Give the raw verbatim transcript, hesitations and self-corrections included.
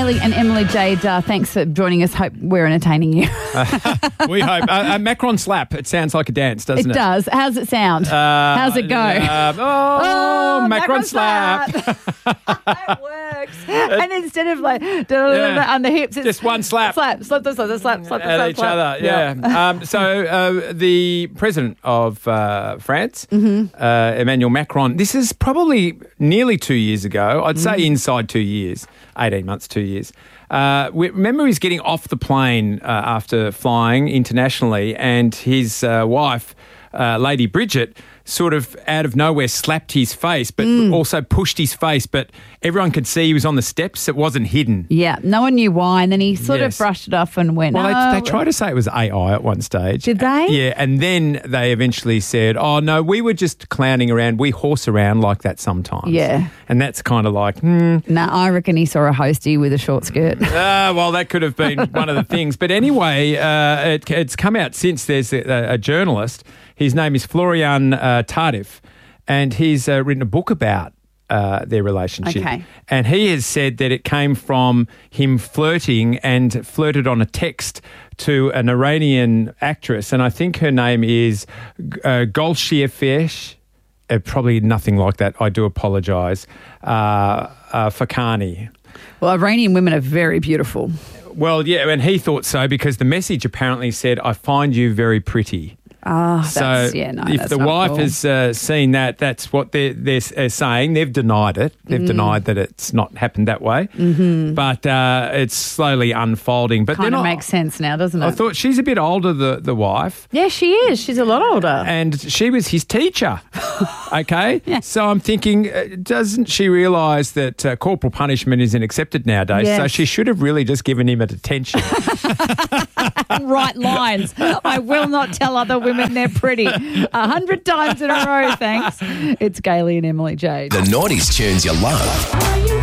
Gailey and Emily Jade, uh, thanks for joining us. Hope we're entertaining you. We hope. Uh, uh, Macron slap. It sounds like a dance, doesn't it? It does. How's it sound? Uh, How's it go? Uh, oh, Oh, Macron, Macron slap. It works. And instead of like yeah. on the hips, it's just one slap. Slap, slap, slap, slap, slap, slap, at slap, each slap. other. Yeah. yeah. um, so uh, the president of uh, France, mm-hmm. uh, Emmanuel Macron, this is probably nearly two years ago. I'd say mm. inside two years, eighteen months, two years. Uh, we, remember he's getting off the plane uh, after flying internationally, and his uh, wife, uh, Lady Bridget, sort of out of nowhere slapped his face, but mm. also pushed his face, but everyone could see he was on the steps. It wasn't hidden. Yeah, no one knew why, and then he sort yes. of brushed it off and went, well, oh. they, they tried to say it was A I at one stage. Did they? Yeah, and then they eventually said, oh, no, we were just clowning around. We horse around like that sometimes. Yeah. And that's kind of like, hmm. No, nah, I reckon he saw a hostie with a short skirt. uh, well, that could have been one of the things. But anyway, uh, it, it's come out since. There's a, a journalist. His name is Florian uh, Tardif, and he's uh, written a book about uh, their relationship. Okay. And he has said that it came from him flirting and flirted on a text to an Iranian actress, and I think her name is uh, Golshiya Fesh. Uh, probably nothing like that. I do apologise. Uh, uh, Fakani. Well, Iranian women are very beautiful. Well, yeah, and he thought so because the message apparently said, I find you very pretty. Ah, oh, so that's, yeah, no, if that's the not wife cool. has uh, seen that, that's what they're, they're uh, saying. They've denied it. They've mm. denied that it's not happened that way. Mm-hmm. But uh, it's slowly unfolding. But kind of makes sense now, doesn't it? I thought she's a bit older, the, the wife. Yeah, she is. She's a lot older. And she was his teacher. Okay? Yeah. So I'm thinking, uh, doesn't she realise that uh, corporal punishment isn't accepted nowadays? Yes. So she should have really just given him a detention. Right lines. I will not tell other women they're pretty. A hundred times in a row, thanks. It's Gailey and Emily Jade. The nineties tunes you love.